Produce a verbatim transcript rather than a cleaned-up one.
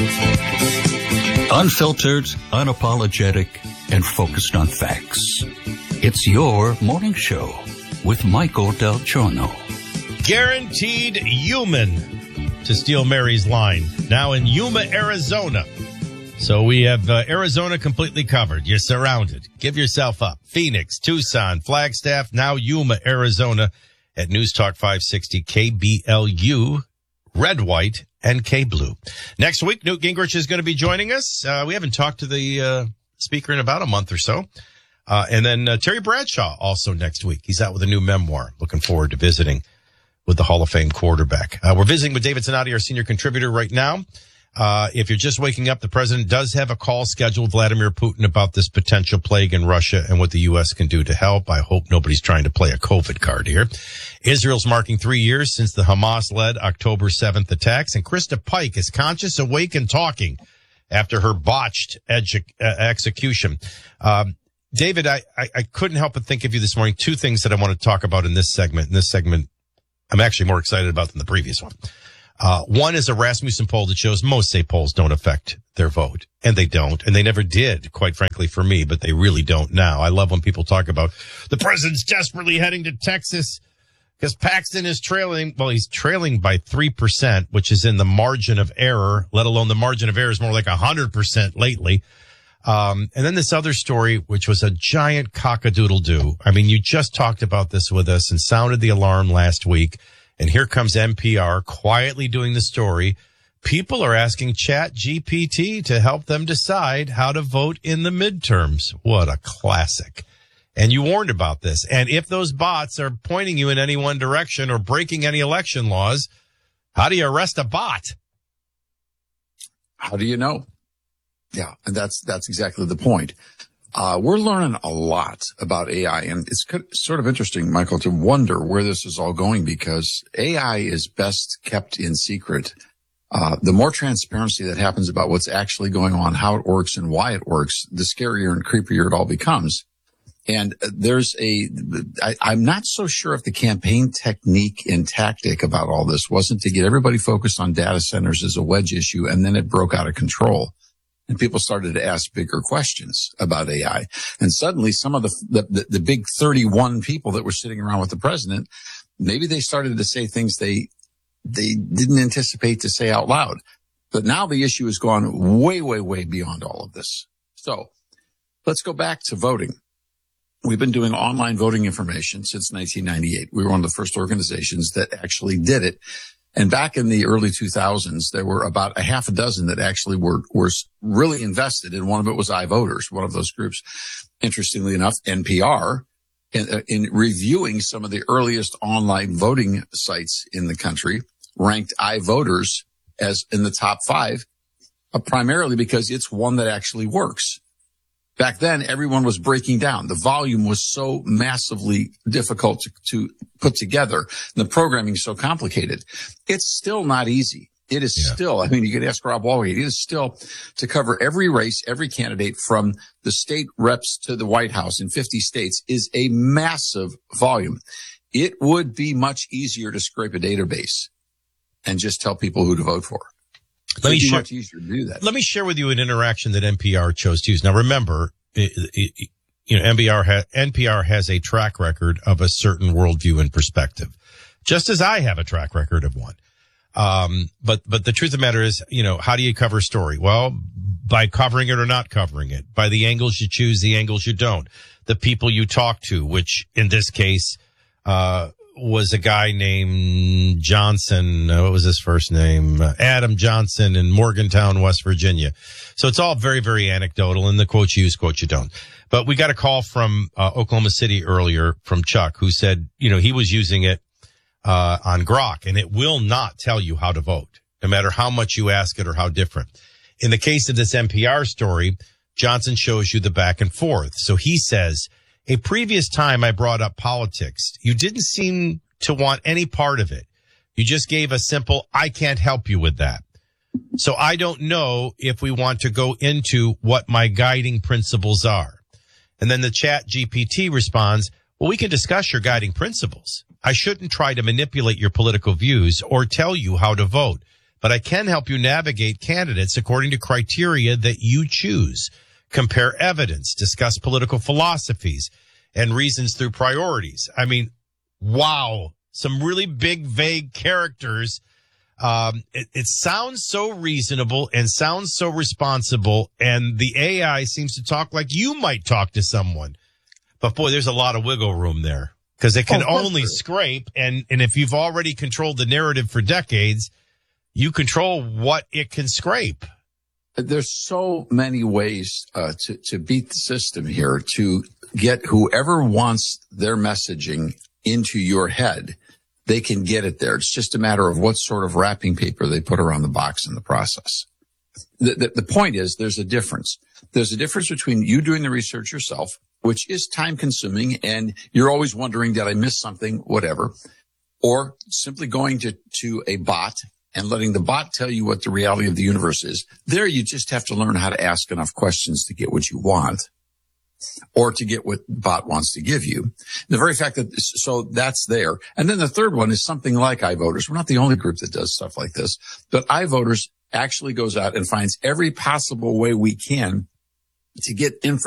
Unfiltered, unapologetic, and focused on facts. It's your morning show with Michael Del Giorno. Guaranteed human to steal Mary's line. Now in Yuma, Arizona. So we have uh, Arizona completely covered. You're surrounded. Give yourself up. Phoenix, Tucson, Flagstaff, now Yuma, Arizona at News Talk five sixty K B L U, Red, White, and K-Blue. Next week, Newt Gingrich is going to be joining us. Uh, we haven't talked to the uh, speaker in about a month or so. Uh, and then uh, Terry Bradshaw also next week. He's out with a new memoir. Looking forward to visiting with the Hall of Fame quarterback. Uh, we're visiting with David Zanotti, our senior contributor right now. Uh, if you're just waking up, the president does have a call scheduled with Vladimir Putin about this potential plague in Russia and what the U S can do to help. I hope nobody's trying to play a COVID card here. Israel's marking three years since the Hamas-led October seventh attacks, and Krista Pike is conscious, awake, and talking after her botched edu- uh, execution. Um, David, I, I, I couldn't help but think of you this morning. Two things that I want to talk about in this segment. In this segment, I'm actually more excited about than the previous one. Uh, one is a Rasmussen poll that shows most say polls don't affect their vote. And they don't. And they never did, quite frankly, for me, but they really don't now. I love when people talk about the president's desperately heading to Texas because Paxton is trailing. Well, he's trailing by three percent, which is in the margin of error, let alone the margin of error is more like one hundred percent lately. Um, and then this other story, which was a giant cock-a-doodle-doo. I mean, you just talked about this with us and sounded the alarm last week. And here comes N P R quietly doing the story. People are asking Chat G P T to help them decide how to vote in the midterms. What a classic. And you warned about this. And if those bots are pointing you in any one direction or breaking any election laws, how do you arrest a bot? How do you know? Yeah, and that's that's exactly the point. Uh, we're learning a lot about A I, and it's sort of interesting, Michael, to wonder where this is all going because A I is best kept in secret. Uh, the more transparency that happens about what's actually going on, how it works and why it works, the scarier and creepier it all becomes. And there's a, I, I'm not so sure if the campaign technique and tactic about all this wasn't to get everybody focused on data centers as a wedge issue, and then it broke out of control. And people started to ask bigger questions about A I. And suddenly some of the, the, the big thirty-one people that were sitting around with the president, maybe they started to say things they, they didn't anticipate to say out loud. But now the issue has gone way, way, way beyond all of this. So let's go back to voting. We've been doing online voting information since nineteen ninety-eight. We were one of the first organizations that actually did it. And back in the early two thousands, there were about a half a dozen that actually were, were really invested. And one of it was iVoters, one of those groups. Interestingly enough, N P R, in, in reviewing some of the earliest online voting sites in the country, ranked iVoters as in the top five, uh, primarily because it's one that actually works. Back then, everyone was breaking down. The volume was so massively difficult to, to put together. And the programming is so complicated. It's still not easy. It is yeah. still, I mean, you could ask Rob Walgate, it is still to cover every race, every candidate from the state reps to the White House in fifty states is a massive volume. It would be much easier to scrape a database and just tell people who to vote for. Let me, share, much easier to do that. Let me share with you an interaction that N P R chose to use. Now, remember, it, it, you know, N P R, ha, N P R has a track record of a certain worldview and perspective, just as I have a track record of one. Um, but, but the truth of the matter is, you know, how do you cover a story? Well, by covering it or not covering it, by the angles you choose, the angles you don't, the people you talk to, which in this case, uh, was a guy named Johnson. Uh, what was his first name? Uh, Adam Johnson in Morgantown, West Virginia. So it's all very, very anecdotal, and the quotes you use, quotes you don't. But we got a call from uh, Oklahoma City earlier from Chuck, who said, you know, he was using it uh on Grok, and it will not tell you how to vote, no matter how much you ask it or how different. In the case of this N P R story, Johnson shows you the back and forth. So he says, a previous time I brought up politics, you didn't seem to want any part of it. You just gave a simple, I can't help you with that. So I don't know if we want to go into what my guiding principles are. And then the Chat G P T responds, well, we can discuss your guiding principles. I shouldn't try to manipulate your political views or tell you how to vote. but I can help you navigate candidates according to criteria that you choose. Compare evidence, discuss political philosophies, and reasons through priorities. I mean, wow, some really big, vague characters. Um, it, it sounds so reasonable and sounds so responsible, and the A I seems to talk like you might talk to someone. But boy, there's a lot of wiggle room there because it can Oh, only sure. scrape. And, and if you've already controlled the narrative for decades, you control what it can scrape. There's so many ways uh, to, to beat the system here, to get whoever wants their messaging into your head. They can get it there. It's just a matter of what sort of wrapping paper they put around the box in the process. The, the, the point is there's a difference. There's a difference between you doing the research yourself, which is time consuming, and you're always wondering, did I miss something, whatever, or simply going to, to a bot and letting the bot tell you what the reality of the universe is. There, you just have to learn how to ask enough questions to get what you want, or to get what bot wants to give you. The very fact that, so that's there. And then the third one is something like iVoters. We're not the only group that does stuff like this, but iVoters actually goes out and finds every possible way we can to get information